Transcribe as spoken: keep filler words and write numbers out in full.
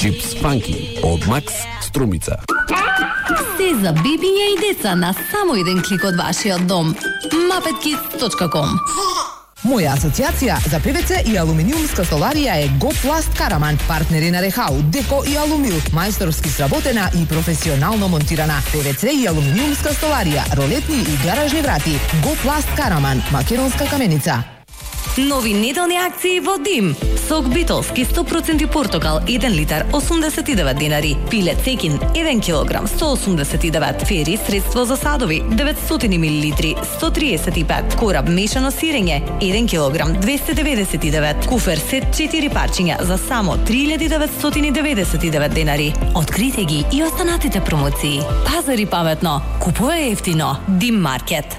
Чипс Фанки од Макс Струмица. Се за бебиња и деца на само еден клик од вашиот дом. мапет кидс точка ком. Моја асоциација за ПВЦ и алуминиумска столарија е Гопласт Караман, партнери на Рехау, Деко и Алумил, мајсторски сработена и професионално монтирана. ПВЦ и алуминиумска столарија, ролетни и гаражни врати. Гопласт Караман, македонска каменица. Нови неделни акции во Дим. Сок битолски сто проценти портокал еден литар осумдесет и девет динари. Пиле цекин еден килограм сто осумдесет и девет. Фери средство за садови деветстотини милилитри сто триесет и пет. Кораб мешано сирење еден килограм двесте деветдесет и девет. Куфер сет четири парчиња за само три илјади деветстотини деветдесет и девет динари. Открите ги и останатите промоции. Пазари паметно, купувај ефтино. Дим маркет.